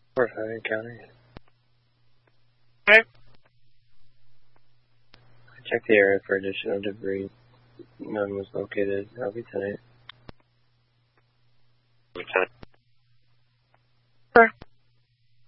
Fort Howard County. Okay. I checked the area for additional debris. None was located. That'll be tonight.